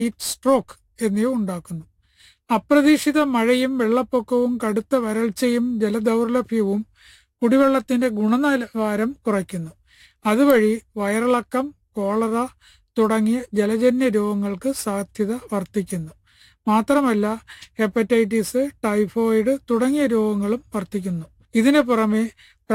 Heat stroke എന്നിവ ഉണ്ടാക്കുന്നു. അപ്രതീക്ഷിത മഴയും വെള്ളപ്പൊക്കവും കടുത്ത വരൾച്ചയും ജലദൗർലഭ്യവും കുടിവെള്ളത്തിന്റെ ഗുണനിലവാരം കുറയ്ക്കുന്നു. അതുവഴി വയറിളക്കം, കോളറ തുടങ്ങിയ ജലജന്യ രോഗങ്ങൾക്ക് സാധ്യത വർദ്ധിക്കുന്നു. മാത്രമല്ല, ഹെപ്പറ്റൈറ്റിസ്, ടൈഫോയിഡ് തുടങ്ങിയ രോഗങ്ങളും വർദ്ധിക്കുന്നു. ഇതിനു പുറമെ